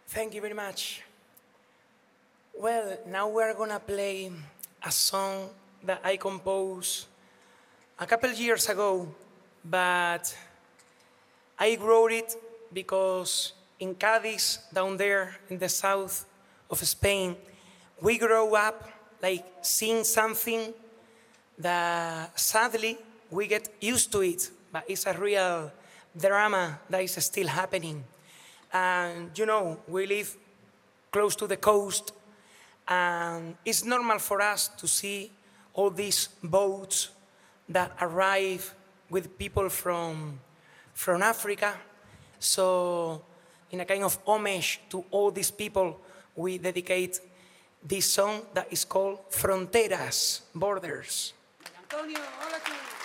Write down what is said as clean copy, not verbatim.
Thank you very much. Well, now we're gonna play a song that I composed a couple years ago, but I wrote it because in Cadiz, down there in the south of Spain, we grow up like seeing something that sadly we get used to it, but it's a real drama that is still happening. And you know, we live close to the coast, and it's normal for us to see all these boats that arrive with people from Africa. So, in a kind of homage to all these people, we dedicate this song that is called Fronteras, Borders. Antonio, hola tú.